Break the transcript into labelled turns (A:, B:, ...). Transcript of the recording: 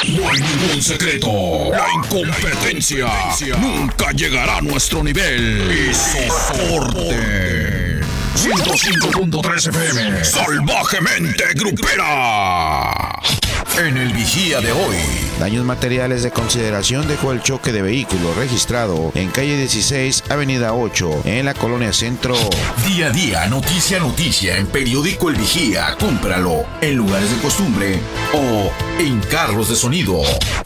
A: No hay ningún secreto. La incompetencia nunca llegará a nuestro nivel. Y soporte. 105.3 FM. Salvajemente grupera. En el Vigía de hoy.
B: Daños materiales de consideración dejó el choque de vehículo registrado en calle 16, avenida 8, en la colonia Centro.
A: Día a día, noticia a noticia, en Periódico El Vigía. Cómpralo en lugares de costumbre o en carros de sonido.